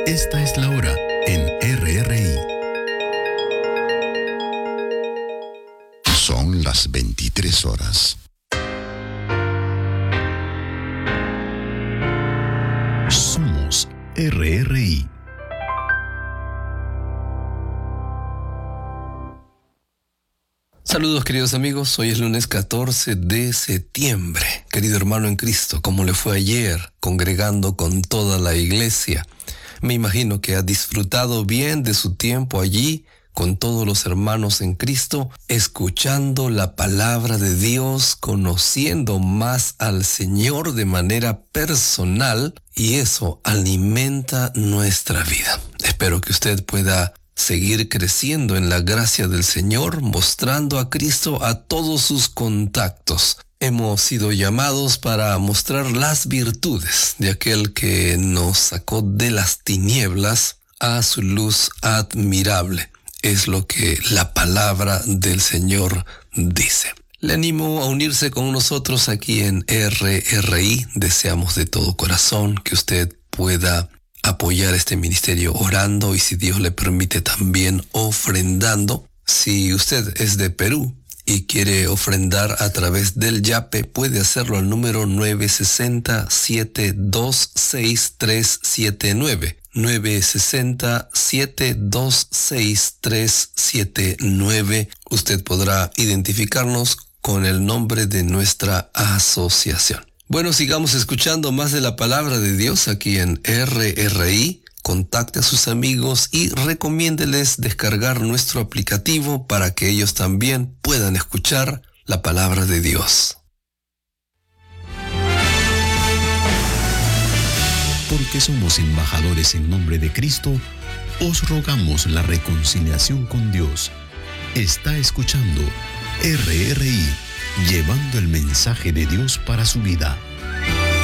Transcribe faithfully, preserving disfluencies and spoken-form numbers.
Esta es la hora en R R I. Son las veintitrés horas. Somos R R I. Saludos, queridos amigos, hoy es lunes catorce de septiembre. Querido hermano en Cristo, ¿cómo le fue ayer congregando con toda la iglesia? Me imagino que ha disfrutado bien de su tiempo allí con todos los hermanos en Cristo, escuchando la palabra de Dios, conociendo más al Señor de manera personal, y eso alimenta nuestra vida. Espero que usted pueda seguir creciendo en la gracia del Señor, mostrando a Cristo a todos sus contactos. Hemos sido llamados para mostrar las virtudes de aquel que nos sacó de las tinieblas a su luz admirable. Es lo que la palabra del Señor dice. Le animo a unirse con nosotros aquí en R R I. Deseamos de todo corazón que usted pueda apoyar este ministerio orando y, si Dios le permite, también ofrendando. Si usted es de Perú y quiere ofrendar a través del Yape, puede hacerlo al número nueve seis cero, siete dos seis, tres siete nueve. nueve seis cero, siete dos seis, tres siete nueve. Usted podrá identificarnos con el nombre de nuestra asociación. Bueno, sigamos escuchando más de la palabra de Dios aquí en R R I. Contacte a sus amigos y recomiéndeles descargar nuestro aplicativo para que ellos también puedan escuchar la palabra de Dios. Porque somos embajadores en nombre de Cristo, os rogamos la reconciliación con Dios. Está escuchando R R I, llevando el mensaje de Dios para su vida.